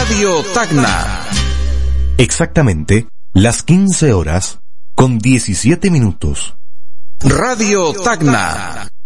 Radio Tacna. Exactamente las 15 horas con 17 minutos. Radio Tacna.